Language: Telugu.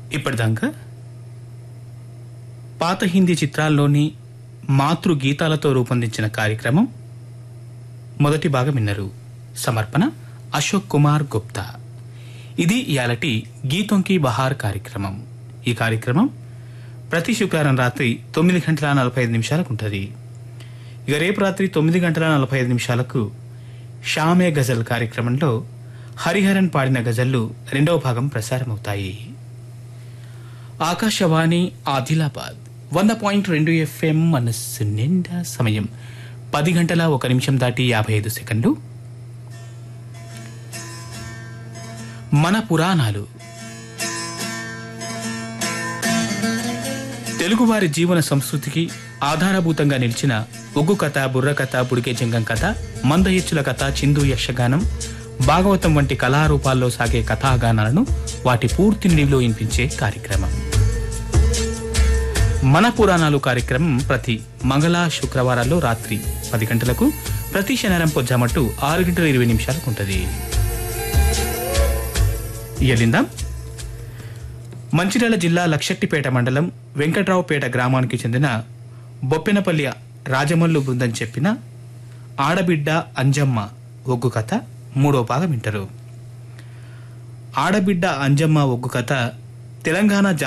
ఇప్పటిదాకా పాత హిందీ చిత్రాల్లోని మాతృగీతాలతో రూపొందించిన కార్యక్రమం మొదటి భాగం విన్నారు. సమర్పణ అశోక్ కుమార్ గుప్తా. ఇది ఇయాలటి గీతం కీ బహార్ కార్యక్రమం. ఈ కార్యక్రమం ప్రతి శుక్రవారం రాత్రి 9:45 ఉంటుంది. ఇక రేపు రాత్రి 9:45 షామే గజల్ కార్యక్రమంలో హరిహరన్ పాడిన గజళ్లు రెండవ భాగం ప్రసారమవుతాయి. ఆకాశవాణి ఆదిలాబాద్ 100.2 FM మనస్సు నిండా. సమయం 10:01 దాటి 55 సెకండ్లు. మన పురాణాలు. తెలుగువారి జీవన సంస్కృతికి ఆధారభూతంగా నిలిచిన ఒగ్గు కథ, బుర్ర కథ, బుడికే జంగం కథ, మందయచ్చుల కథ, చిందు యక్షగానం, భాగవతం వంటి కళారూపాల్లో సాగే కథాగానాలను వాటి పూర్తి నిడిలో వినిపించే కార్యక్రమం మన పురాణాలు. కార్యక్రమం ప్రతి మంగళ శుక్రవారాల్లో రాత్రి 10 గంటలకు, ప్రతి శనివారం పొద్దుమట్టు 6:20 ఉంటుంది. ఎల్లిందాం. మంచిర్యాల జిల్లా లక్షెట్టిపేట మండలం వెంకట్రావుపేట గ్రామానికి చెందిన బొప్పెనపల్లి రాజమల్లు బృందం చెప్పిన ఆడబిడ్డ అంజమ్మ ఒగ్గు కథ మూడో భాగం వింటారు. ఆడబిడ్డ అంజమ్మ ఒగ్గు కథ తెలంగాణ